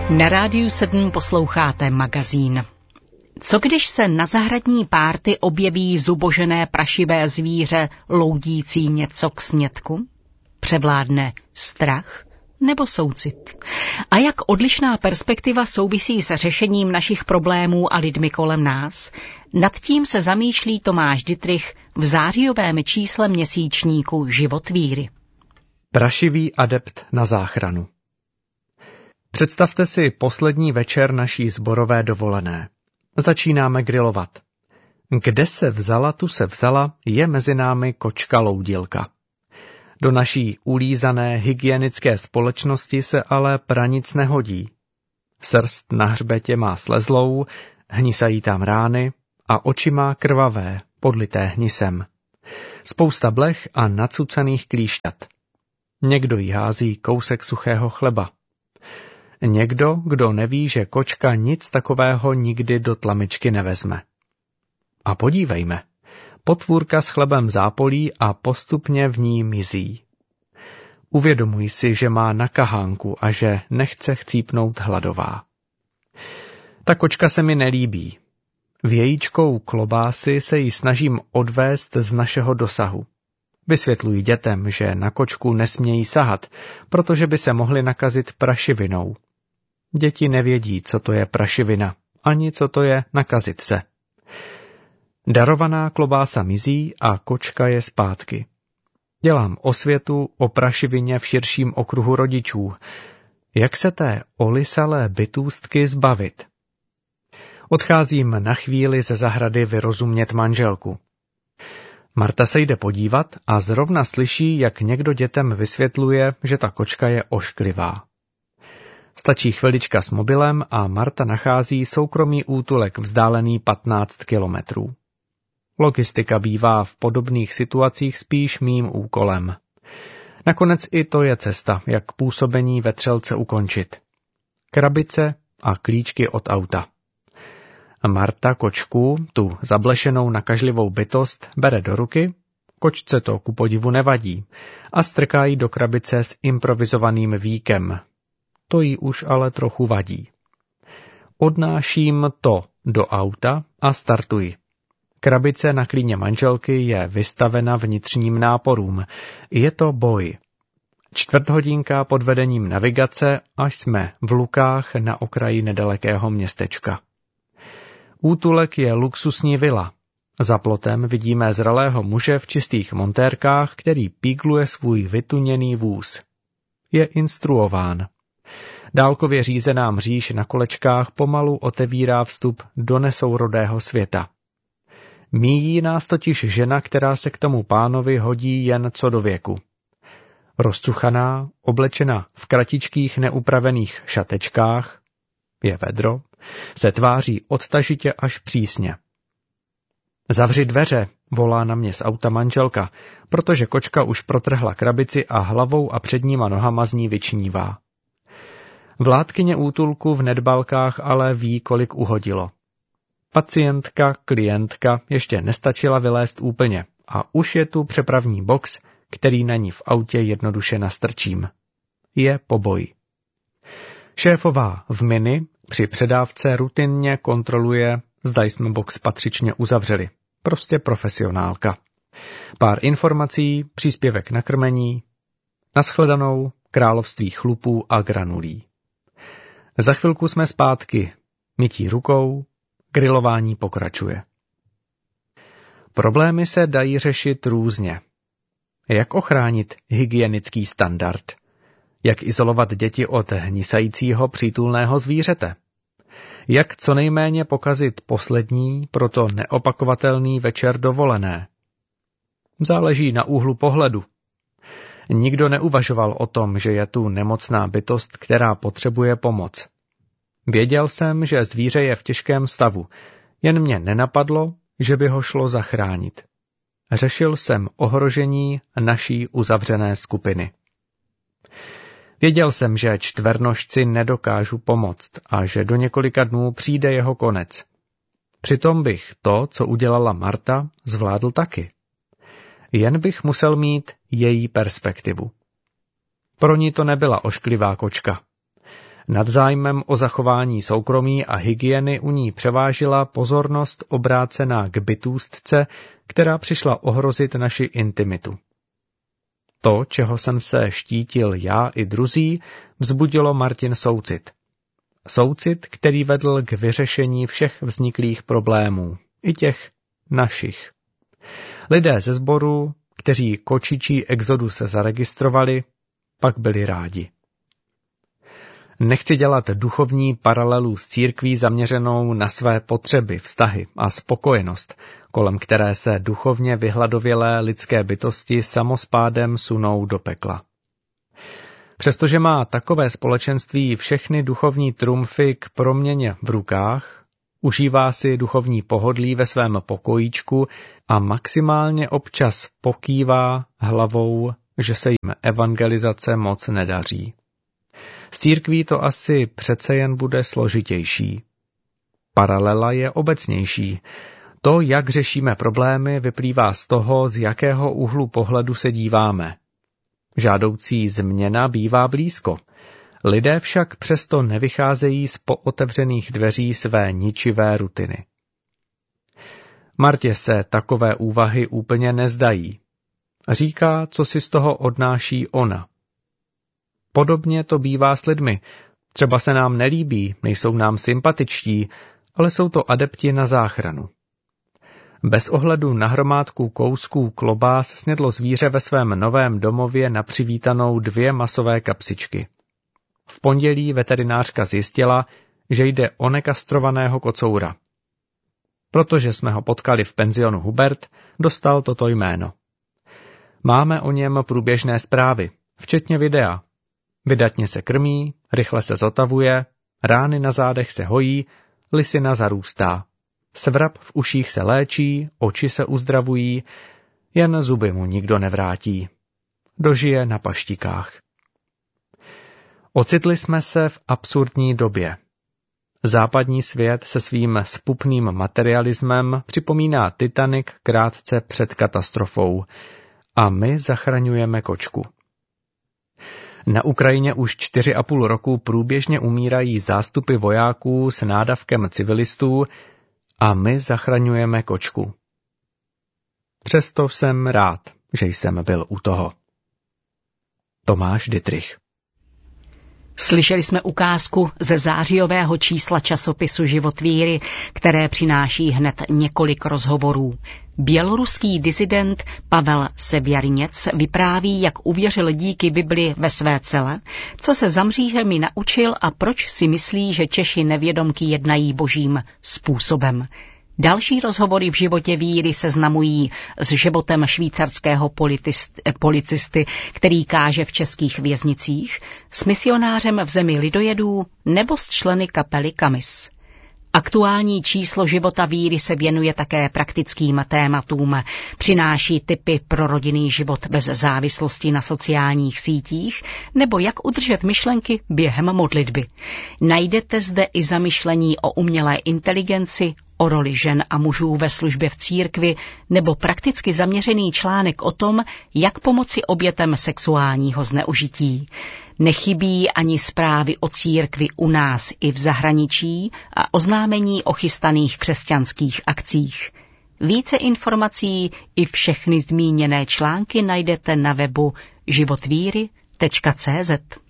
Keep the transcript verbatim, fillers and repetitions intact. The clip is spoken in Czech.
Na Rádiu sedm posloucháte magazín. Co když se na zahradní párty objeví zubožené prašivé zvíře loudící něco k snědku? Převládne strach nebo soucit? A jak odlišná perspektiva souvisí se řešením našich problémů a lidmi kolem nás? Nad tím se zamýšlí Tomáš Dittrich v zářijovém čísle měsíčníku Život víry. Prašivý adept na záchranu. Představte si poslední večer naší sborové dovolené. Začínáme grilovat. Kde se vzala, tu se vzala, je mezi námi kočka loudilka. Do naší ulízané hygienické společnosti se ale pranic nehodí. Srst na hřbetě má slezlou, hnisají tam rány a oči má krvavé, podlité hnisem. Spousta blech a nacucaných klíšťat. Někdo jí hází kousek suchého chleba. Někdo, kdo neví, že kočka nic takového nikdy do tlamičky nevezme. A podívejme, potvůrka s chlebem zápolí a postupně v ní mizí. Uvědomuj si, že má na kahánku a že nechce chcípnout hladová. Ta kočka se mi nelíbí. Vějíčkou klobásy se jí snažím odvést z našeho dosahu. Vysvětluji dětem, že na kočku nesmějí sahat, protože by se mohli nakazit prašivinou. Děti nevědí, co to je prašivina, ani co to je nakazit se. Darovaná klobása mizí a kočka je zpátky. Dělám osvětu o prašivině v širším okruhu rodičů. Jak se té olisalé bytůstky zbavit? Odcházím na chvíli ze zahrady vyrozumět manželku. Marta se jde podívat a zrovna slyší, jak někdo dětem vysvětluje, že ta kočka je ošklivá. Stačí chvilička s mobilem a Marta nachází soukromý útulek vzdálený patnáct kilometrů. Logistika bývá v podobných situacích spíš mým úkolem. Nakonec i to je cesta, jak působení vetřelce ukončit. Krabice a klíčky od auta. Marta kočku, tu zablešenou nakažlivou bytost, bere do ruky, kočce to ku podivu nevadí, a strká ji do krabice s improvizovaným víkem. To jí už ale trochu vadí. Odnáším to do auta a startuji. Krabice na klíně manželky je vystavena vnitřním náporům. Je to boj. Čtvrthodinka pod vedením navigace, až jsme v Lukách na okraji nedalekého městečka. Útulek je luxusní vila. Za plotem vidíme zralého muže v čistých montérkách, který pígluje svůj vytuněný vůz. Je instruován. Dálkově řízená mříž na kolečkách pomalu otevírá vstup do nesourodého světa. Míjí nás totiž žena, která se k tomu pánovi hodí jen co do věku. Rozcuchaná, oblečena v kratičkých neupravených šatečkách, je vedro, se tváří odtažitě až přísně. Zavři dveře, volá na mě z auta manželka, protože kočka už protrhla krabici a hlavou a předníma nohama z ní vyčnívá. Vládkyně útulku v nedbalkách ale ví, kolik uhodilo. Pacientka, klientka ještě nestačila vylézt úplně a už je tu přepravní box, který na ní v autě jednoduše nastrčím. Je po boji. Šéfová v mini při předávce rutinně kontroluje, zda jsme box patřičně uzavřeli. Prostě profesionálka. Pár informací, příspěvek na krmení, nashledanou, království chlupů a granulí. Za chvilku jsme zpátky, mytí rukou, grilování pokračuje. Problémy se dají řešit různě. Jak ochránit hygienický standard? Jak izolovat děti od hnisajícího přítulného zvířete? Jak co nejméně pokazit poslední, proto neopakovatelný večer dovolené? Záleží na úhlu pohledu. Nikdo neuvažoval o tom, že je tu nemocná bytost, která potřebuje pomoc. Věděl jsem, že zvíře je v těžkém stavu, jen mě nenapadlo, že by ho šlo zachránit. Řešil jsem ohrožení naší uzavřené skupiny. Věděl jsem, že čtvernožci nedokážu pomoct a že do několika dnů přijde jeho konec. Přitom bych to, co udělala Marta, zvládl taky. Jen bych musel mít její perspektivu. Pro ní to nebyla ošklivá kočka. Nad zájmem o zachování soukromí a hygieny u ní převážila pozornost obrácená k bytůstce, která přišla ohrozit naši intimitu. To, čeho jsem se štítil já i druzí, vzbudilo Martin soucit. Soucit, který vedl k vyřešení všech vzniklých problémů, i těch našich. Lidé ze sboru, kteří kočičí exodu se zaregistrovali, pak byli rádi. Nechci dělat duchovní paralelu s církví zaměřenou na své potřeby, vztahy a spokojenost, kolem které se duchovně vyhladovělé lidské bytosti samospádem sunou do pekla. Přestože má takové společenství všechny duchovní trumfy k proměně v rukách, užívá si duchovní pohodlí ve svém pokojíčku a maximálně občas pokývá hlavou, že se jim evangelizace moc nedaří. S církví to asi přece jen bude složitější. Paralela je obecnější. To, jak řešíme problémy, vyplývá z toho, z jakého úhlu pohledu se díváme. Žádoucí změna bývá blízko. Lidé však přesto nevycházejí z pootevřených dveří své ničivé rutiny. Martě se takové úvahy úplně nezdají. Říká, co si z toho odnáší ona. Podobně to bývá s lidmi. Třeba se nám nelíbí, nejsou nám sympatičtí, ale jsou to adepti na záchranu. Bez ohledu na hromádku kousků klobás snědlo zvíře ve svém novém domově na přivítanou dvě masové kapsičky. V pondělí veterinářka zjistila, že jde o nekastrovaného kocoura. Protože jsme ho potkali v penzionu Hubert, dostal toto jméno. Máme o něm průběžné zprávy, včetně videa. Vydatně se krmí, rychle se zotavuje, rány na zádech se hojí, lisina zarůstá. Svrab v uších se léčí, oči se uzdravují, jen zuby mu nikdo nevrátí. Dožije na paštikách. Ocitli jsme se v absurdní době. Západní svět se svým zpupným materialismem připomíná Titanic krátce před katastrofou a my zachraňujeme kočku. Na Ukrajině už čtyři a půl roku průběžně umírají zástupy vojáků s nádavkem civilistů a my zachraňujeme kočku. Přesto jsem rád, že jsem byl u toho. Tomáš Dittrich. Slyšeli jsme ukázku ze zářijového čísla časopisu Život víry, které přináší hned několik rozhovorů. Běloruský disident Pavel Sebjarněc vypráví, jak uvěřil díky Bibli ve své cele, co se za mřížemi naučil a proč si myslí, že Češi nevědomky jednají božím způsobem. Další rozhovory v Životě víry seznamují s životem švýcarského politist, policisty, který káže v českých věznicích, s misionářem v zemi lidojedů nebo s členy kapely Kamis. Aktuální číslo Života víry se věnuje také praktickým tématům, přináší tipy pro rodinný život bez závislosti na sociálních sítích nebo jak udržet myšlenky během modlitby. Najdete zde i zamyšlení o umělé inteligenci, o roli žen a mužů ve službě v církvi nebo prakticky zaměřený článek o tom, jak pomoci obětem sexuálního zneužití. Nechybí ani zprávy o církvi u nás i v zahraničí a oznámení o chystaných křesťanských akcích. Více informací i všechny zmíněné články najdete na webu životvíry tečka cé zet.